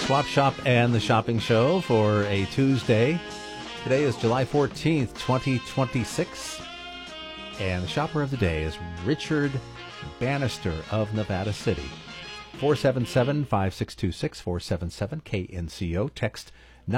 Swap Shop and the Shopping Show for a Tuesday. Today is July 14th, 2026. And the shopper of the day is Richard Bannister of Nevada City. 477-5626, 477-KNCO. Text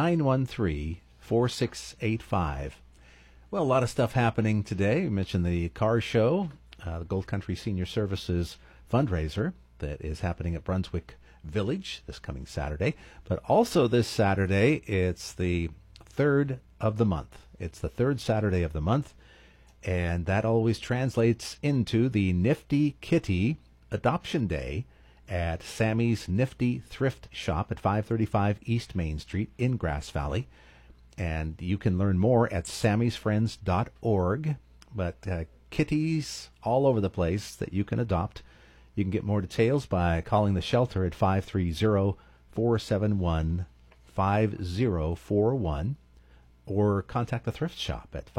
913-4685. Well, a lot of stuff happening today. We mentioned the car show, the Gold Country Senior Services fundraiser that is happening at Brunswick Village this coming Saturday. But also this Saturday, it's the 3rd of the month. It's the 3rd Saturday of the month, and that always translates into the Nifty Kitty Adoption Day at Sammy's Nifty Thrift Shop at 535 East Main Street in Grass Valley. And you can learn more at sammysfriends.org. But kitties all over the place that you can adopt. You can get more details by calling the shelter at 530-471-5041 or contact the thrift shop at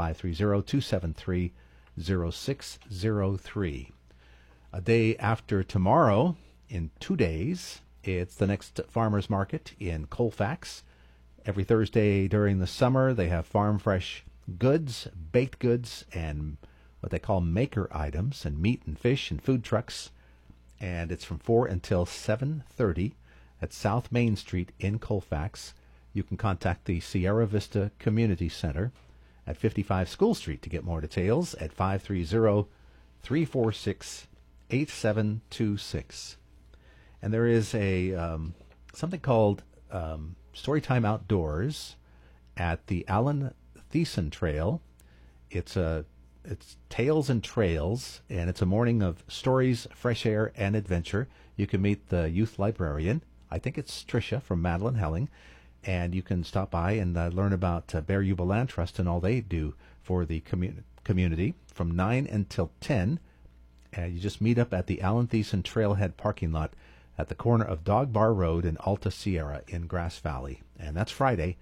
530-273-0603. A day after tomorrow, in 2 days, it's the next farmers market in Colfax. Every Thursday during the summer, they have farm fresh goods, baked goods, and what they call maker items, and meat and fish and food trucks. And it's from 4 until 7:30 at South Main Street in Colfax. You can contact the Sierra Vista Community Center at 55 School Street to get more details at 530-346-8726. And there is a something called Storytime Outdoors at the Alan Thiessen Trail. It's Tales and Trails, and it's a morning of stories, fresh air, and adventure. You can meet the youth librarian. I think it's Tricia from Madeline Helling, and you can stop by and learn about Bear Yuba Land Trust and all they do for the community from 9 until 10. And you just meet up at the Alan Thiessen Trailhead parking lot at the corner of Dog Bar Road and Alta Sierra in Grass Valley. And that's Friday,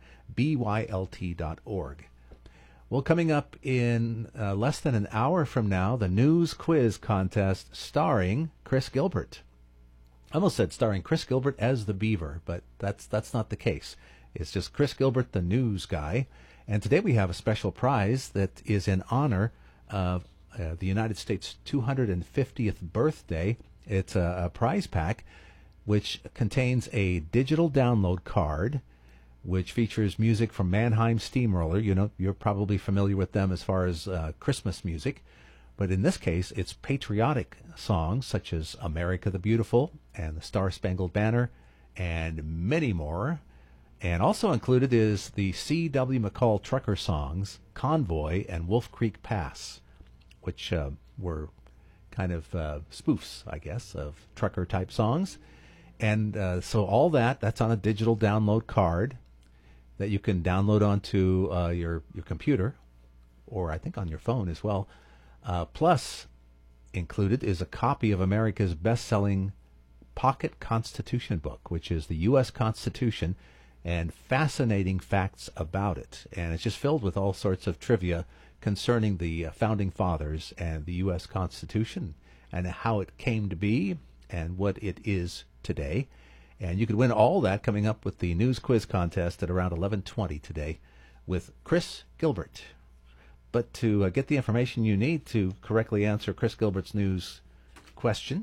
bylt.org. Well, coming up in less than an hour from now, the news quiz contest starring Chris Gilbert. I almost said starring Chris Gilbert as the Beaver, but that's not the case. It's just Chris Gilbert, the news guy. And today we have a special prize that is in honor of the United States' 250th birthday. It's a prize pack which contains a digital download card, which features music from Mannheim Steamroller. You know, you're probably familiar with them as far as Christmas music. But in this case, it's patriotic songs such as America the Beautiful and the Star-Spangled Banner and many more. And also included is the C.W. McCall Trucker songs, Convoy and Wolf Creek Pass, which were kind of spoofs, I guess, of trucker-type songs. And so all that's on a digital download card that you can download onto your computer, or I think on your phone as well. Plus, included is a copy of America's best-selling Pocket Constitution book, which is the U.S. Constitution and fascinating facts about it. And it's just filled with all sorts of trivia concerning the Founding Fathers and the U.S. Constitution and how it came to be and what it is today. And you could win all that coming up with the news quiz contest at around 11:20 today with Chris Gilbert. But to get the information you need to correctly answer Chris Gilbert's news question,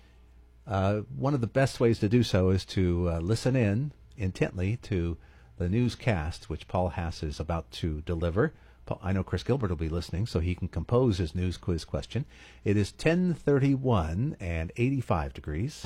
one of the best ways to do so is to listen in intently to the newscast, which Paul Hass is about to deliver. I know Chris Gilbert will be listening, so he can compose his news quiz question. It is 10:31 and 85 degrees.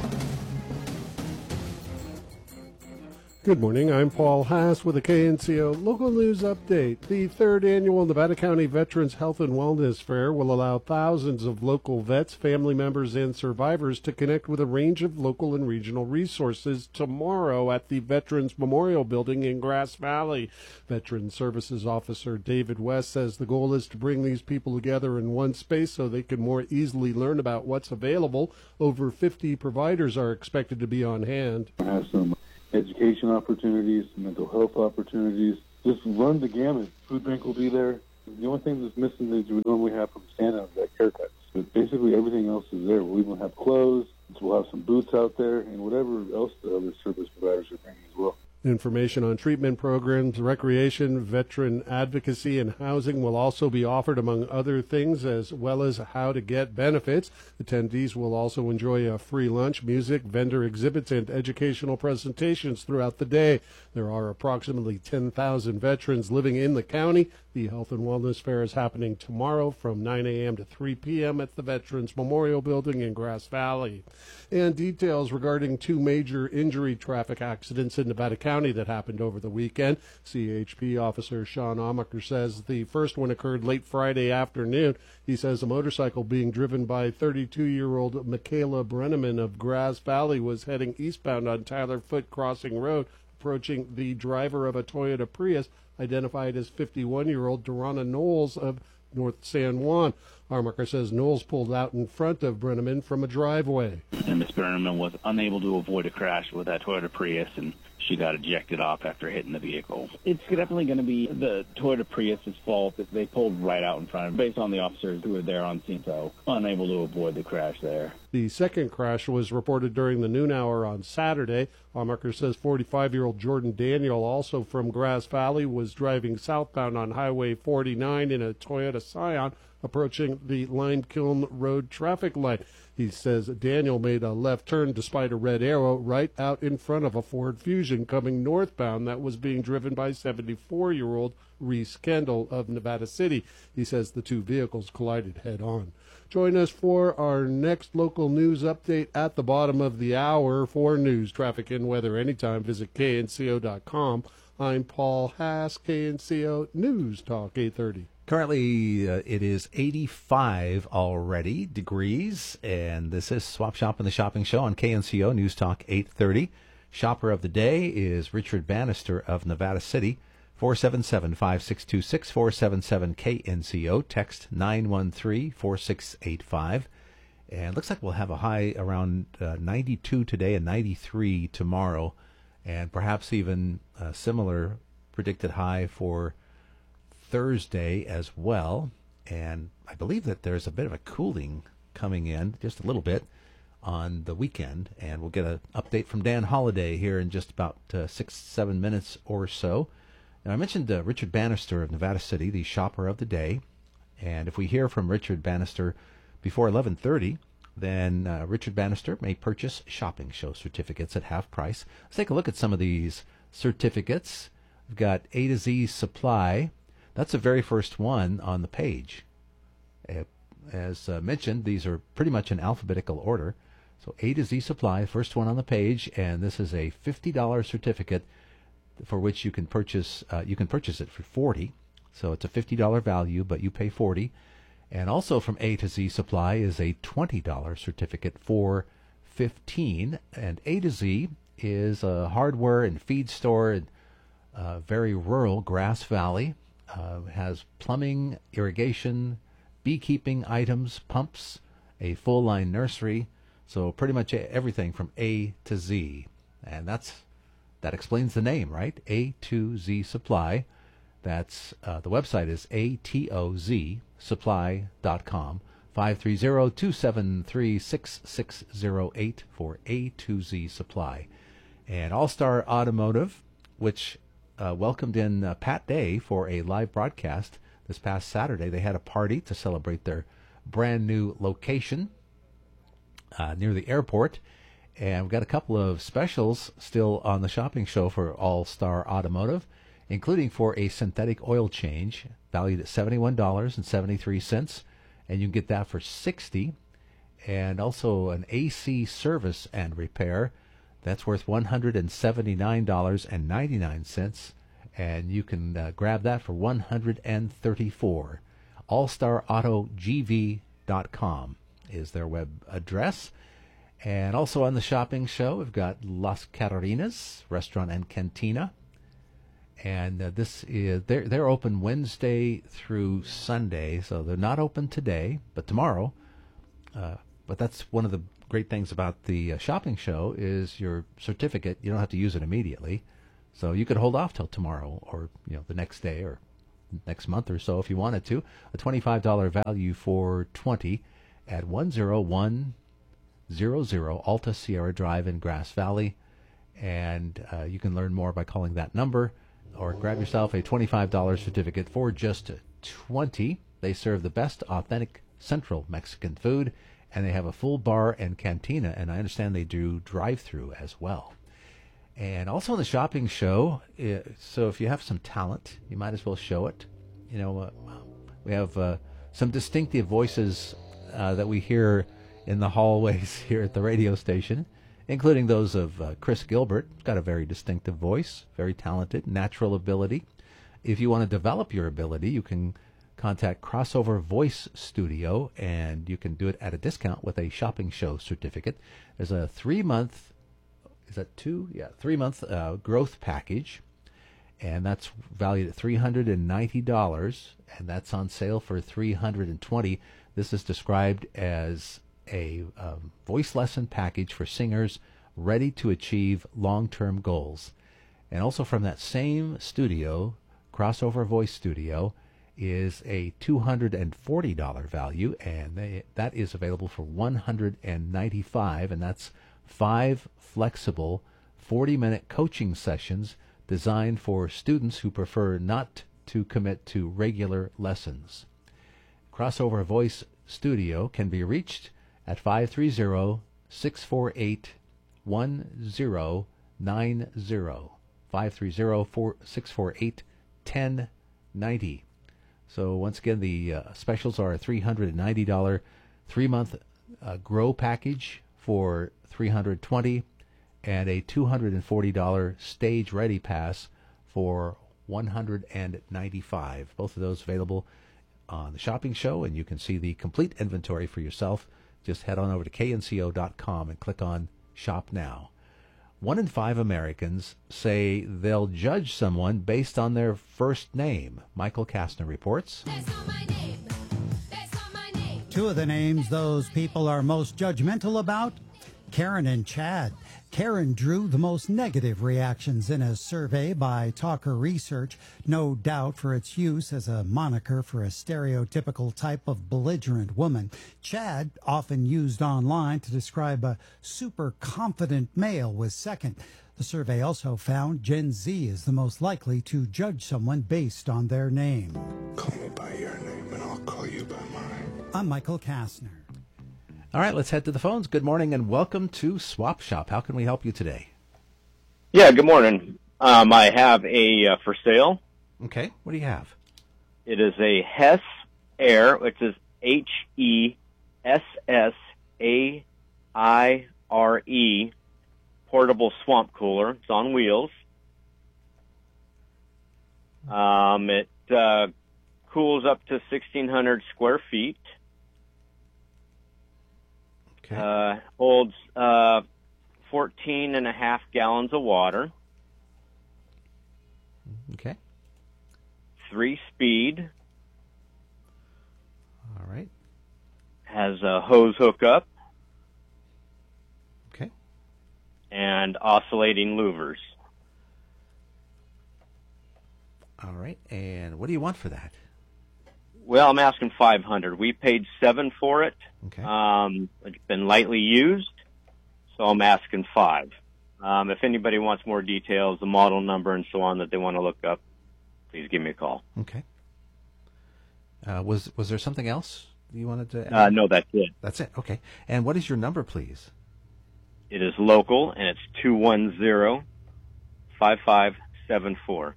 Good morning. I'm Paul Hass with a KNCO local news update. The third annual Nevada County Veterans Health and Wellness Fair will allow thousands of local vets, family members, and survivors to connect with a range of local and regional resources tomorrow at the Veterans Memorial Building in Grass Valley. Veterans Services Officer David West says the goal is to bring these people together in one space so they can more easily learn about what's available. Over 50 providers are expected to be on hand. Have some education opportunities, mental health opportunities, just run the gamut. Food bank will be there. The only thing that's missing that you would normally have from stand-up is that haircuts. But basically everything else is there. We'll even have clothes, So we'll have some booths out there and whatever else the other service providers are bringing as well. Information on treatment programs, recreation, veteran advocacy, and housing will also be offered, among other things, as well as how to get benefits. Attendees will also enjoy a free lunch, music, vendor exhibits, and educational presentations throughout the day. There are approximately 10,000 veterans living in the county. The Health and Wellness Fair is happening tomorrow from 9 a.m. to 3 p.m. at the Veterans Memorial Building in Grass Valley. And details regarding two major injury traffic accidents in Nevada County that happened over the weekend. CHP officer Sean Amaker says the first one occurred late Friday afternoon. He says a motorcycle being driven by 32-year-old Michaela Brenneman of Grass Valley was heading eastbound on Tyler Foote Crossing Road, approaching the driver of a Toyota Prius identified as 51-year-old Dorana Knowles of North San Juan. Armaker says Knowles pulled out in front of Brenneman from a driveway. And Miss Brenneman was unable to avoid a crash with that Toyota Prius, and she got ejected off after hitting the vehicle. It's definitely going to be the Toyota Prius's fault that they pulled right out in front, based on the officers who were there on scene, so unable to avoid the crash there. The second crash was reported during the noon hour on Saturday. Armaker says 45-year-old Jordan Daniel, also from Grass Valley, was driving southbound on Highway 49 in a Toyota Scion, approaching the Limekiln Road traffic light. He says Daniel made a left turn despite a red arrow right out in front of a Ford Fusion coming northbound that was being driven by 74-year-old Reese Kendall of Nevada City. He says the two vehicles collided head-on. Join us for our next local news update at the bottom of the hour. For news, traffic, and weather anytime, visit knco.com. I'm Paul Haas, KNCO News Talk 830. Currently, it is 85 already degrees, and this is Swap Shop and the Shopping Show on KNCO News Talk 830. Shopper of the day is Richard Bannister of Nevada City. 477-5626, 477-KNCO, text 913-4685. And looks like we'll have a high around 92 today and 93 tomorrow, and perhaps even a similar predicted high for Thursday as well. And I believe that there's a bit of a cooling coming in, just a little bit, on the weekend. And we'll get an update from Dan Holliday here in just about 6-7 minutes or so. Now, I mentioned Richard Bannister of Nevada City, the shopper of the day. And if we hear from Richard Bannister before 11:30, then Richard Bannister may purchase shopping show certificates at half price. Let's take a look at some of these certificates. We've got A to Z Supply. That's the very first one on the page. As mentioned, these are pretty much in alphabetical order. So A to Z Supply, first one on the page, and this is a $50 certificate for which you can purchase it for $40. So it's a $50 value, but you pay $40. And also from A to Z Supply is a $20 certificate for $15. And A to Z is a hardware and feed store in very rural Grass Valley. Has plumbing, irrigation, beekeeping items, pumps, a full-line nursery. So pretty much everything from A to Z. And that explains the name, right? A to Z Supply. That's the website is atozsupply.com. 530-273-6608 for A to Z Supply. And All-Star Automotive, which welcomed in Pat Day for a live broadcast this past Saturday. They had a party to celebrate their brand new location near the airport. And we've got a couple of specials still on the shopping show for All-Star Automotive, including for a synthetic oil change valued at $71.73, and you can get that for $60. And also an AC service and repair, that's worth $179.99, and you can grab that for $134. AllStarAutoGV.com is their web address. And also on the shopping show, we've got Las Catarinas Restaurant and Cantina. And this is they're open Wednesday through Sunday, so they're not open today, but tomorrow. But that's one of the great things about the shopping show is your certificate. You don't have to use it immediately, so you could hold off till tomorrow, or the next day, or next month or so if you wanted to. A $25 value for $20 at 101 Alta Sierra Drive in Grass Valley. And you can learn more by calling that number or grab yourself a $25 certificate for just $20. They serve the best authentic Central Mexican food, and they have a full bar and cantina, and I understand they do drive-through as well. And also on the shopping show, so if you have some talent, you might as well show it. You know, we have some distinctive voices that we hear in the hallways here at the radio station, including those of Chris Gilbert. Got a very distinctive voice, very talented, natural ability. If you want to develop your ability, you can contact Crossover Voice Studio, and you can do it at a discount with a shopping show certificate. There's a 3-month, is that 2? Yeah, 3-month growth package, and that's valued at $390, and that's on sale for $320. This is described as a voice lesson package for singers ready to achieve long-term goals. And also from that same studio, Crossover Voice Studio, is a $240 value, and that is available for $195, and that's 5 flexible 40-minute coaching sessions designed for students who prefer not to commit to regular lessons. Crossover Voice Studio can be reached at 530-648-1090, 530-648-1090. So once again, the specials are a $390 3-month grow package for $320, and a $240 stage ready pass for $195. Both of those available on the shopping show, and you can see the complete inventory for yourself. Just head on over to knco.com and click on Shop Now. 1 in 5 Americans say they'll judge someone based on their first name. Michael Kastner reports. That's not my name. That's not my name. 2 of the names those people are most judgmental about, Karen and Chad. Karen drew the most negative reactions in a survey by Talker Research, no doubt for its use as a moniker for a stereotypical type of belligerent woman. Chad, often used online to describe a super confident male, was second. The survey also found Gen Z is the most likely to judge someone based on their name. Call me by your name and I'll call you by mine. I'm Michael Kastner. All right, let's head to the phones. Good morning and welcome to Swap Shop. How can we help you today? Yeah, good morning. I have a for sale. Okay, what do you have? It is a Hess Air, which is HESSAIRE portable swamp cooler. It's on wheels. It cools up to 1,600 square feet. Okay. Holds 14.5 gallons of water. Okay. 3-speed. All right. Has a hose hookup. Okay. And oscillating louvers. All right. And what do you want for that? Well, I'm asking $500. We paid $7 for it. Okay. It's been lightly used, so I'm asking $5. If anybody wants more details, the model number and so on that they want to look up, please give me a call. Okay. Was there something else you wanted to add? No, that's it. That's it. Okay. And what is your number, please? It is local, and it's 210-5574.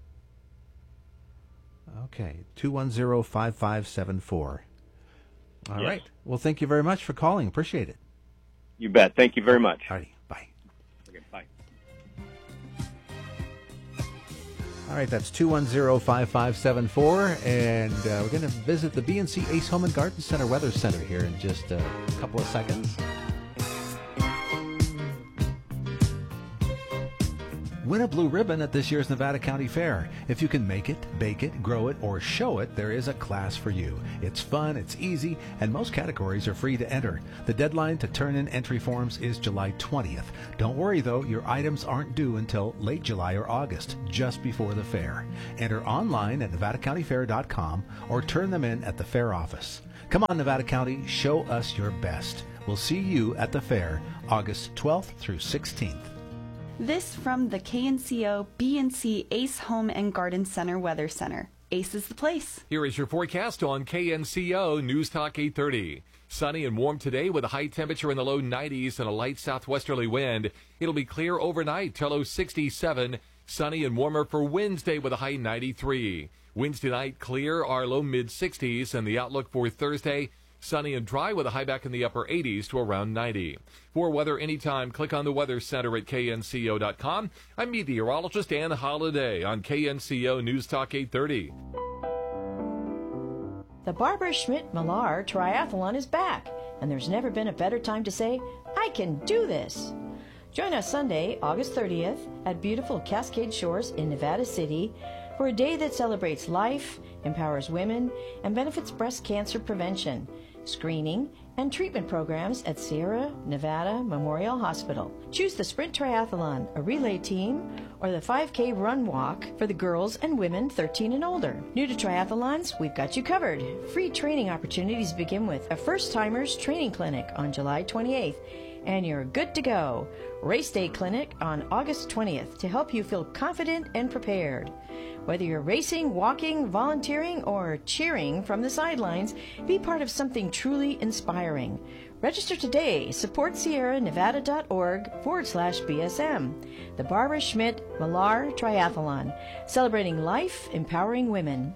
Okay, 210-5574. All Yes. right. Well, thank you very much for calling. Appreciate it. You bet. Thank you very much. All righty. Bye. Okay, bye. All right, that's 210-5574, and we're going to visit the BNC Ace Home and Garden Center Weather Center here in just a couple of seconds. Win a blue ribbon at this year's Nevada County Fair. If you can make it, bake it, grow it, or show it, there is a class for you. It's fun, it's easy, and most categories are free to enter. The deadline to turn in entry forms is July 20th. Don't worry though, your items aren't due until late July or August, just before the fair. Enter online at nevadacountyfair.com or turn them in at the fair office. Come on, Nevada County, show us your best. We'll see you at the fair August 12th through 16th. This from the KNCO BNC Ace Home and Garden Center Weather Center. Ace is the place. Here is your forecast on KNCO News Talk 830. Sunny and warm today with a high temperature in the low 90s and a light southwesterly wind. It'll be clear overnight till low 67. Sunny and warmer for Wednesday with a high 93. Wednesday night clear, our low mid 60s, and the outlook for Thursday, sunny and dry with a high back in the upper 80s to around 90. For weather anytime, click on the Weather Center at knco.com. I'm meteorologist Ann Holiday on KNCO News Talk 830. The Barbara Schmidt Millar Triathlon is back, and there's never been a better time to say, I can do this. Join us Sunday, August 30th at beautiful Cascade Shores in Nevada City for a day that celebrates life, empowers women, and benefits breast cancer prevention, screening, and treatment programs at Sierra Nevada Memorial Hospital. Choose the Sprint Triathlon, a relay team, or the 5K run walk for the girls and women 13 and older. New to triathlons, we've got you covered. Free training opportunities begin with a first-timers training clinic on July 28th, and you're good to go. Race Day Clinic on August 20th to help you feel confident and prepared. Whether you're racing, walking, volunteering, or cheering from the sidelines, be part of something truly inspiring. Register today. Support sierranevada.org/BSM. The Barbara Schmidt Millar Triathlon, celebrating life, empowering women.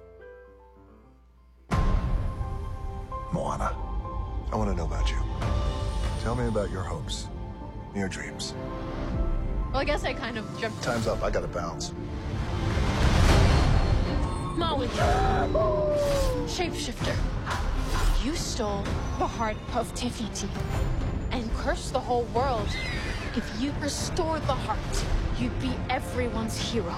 Moana, I want to know about you. Tell me about your hopes, your dreams. Well, I guess I kind of jumped. Time's up. I gotta bounce. Maui. Shapeshifter. You stole the heart of Te Fiti and cursed the whole world. If you restored the heart, you'd be everyone's hero.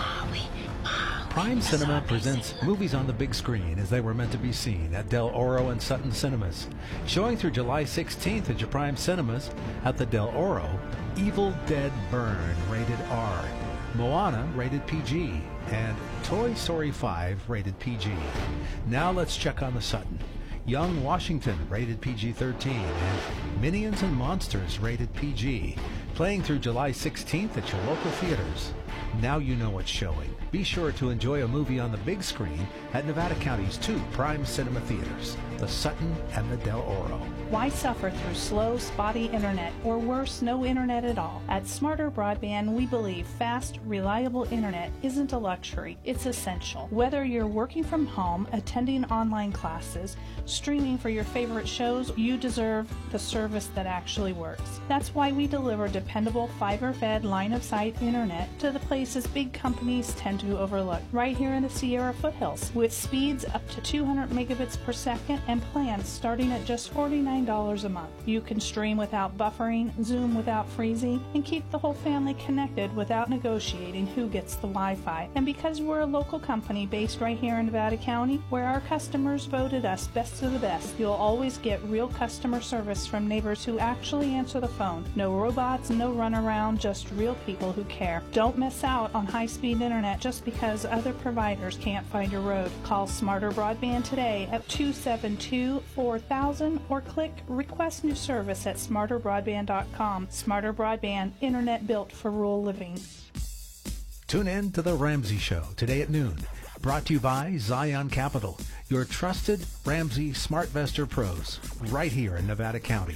Prime Cinema presents movies on the big screen as they were meant to be seen at Del Oro and Sutton Cinemas. Showing through July 16th at your Prime Cinemas at the Del Oro, Evil Dead Burn, rated R, Moana, rated PG, and Toy Story 5, rated PG. Now let's check on the Sutton. Young Washington, rated PG-13, and Minions and Monsters, rated PG. Playing through July 16th at your local theaters. Now you know what's showing. Be sure to enjoy a movie on the big screen at Nevada County's 2 Prime Cinema theaters, the Sutton and the Del Oro. Why suffer through slow, spotty internet, or worse, no internet at all? At Smarter Broadband, we believe fast, reliable internet isn't a luxury, it's essential. Whether you're working from home, attending online classes, streaming for your favorite shows, you deserve the service that actually works. That's why we deliver dependable fiber-fed line-of-sight internet to the places big companies tend to overlook, right here in the Sierra foothills, with speeds up to 200 megabits per second and plans starting at just $49 a month. You can stream without buffering, Zoom without freezing, and keep the whole family connected without negotiating who gets the Wi-Fi. And because we're a local company based right here in Nevada County, where our customers voted us best of the best, you'll always get real customer service from neighbors who actually answer the phone. No robots, no runaround, just real people who care. Don't miss out on high-speed internet just because other providers can't find your road. Call Smarter Broadband today at 272-4000 or click Request New Service at smarterbroadband.com. Smarter Broadband, internet built for rural living. Tune in to The Ramsey Show today at noon. Brought to you by Zion Capital, your trusted Ramsey SmartVestor pros, right here in Nevada County.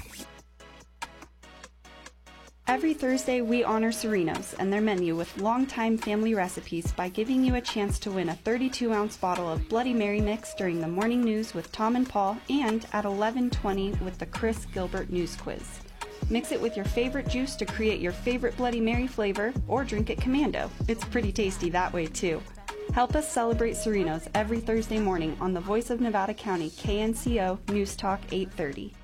Every Thursday, we honor Serenos and their menu with longtime family recipes by giving you a chance to win a 32-ounce bottle of Bloody Mary mix during the morning news with Tom and Paul and at 11:20 with the Chris Gilbert News Quiz. Mix it with your favorite juice to create your favorite Bloody Mary flavor or drink it commando. It's pretty tasty that way, too. Help us celebrate Serenos every Thursday morning on the Voice of Nevada County, KNCO News Talk 830.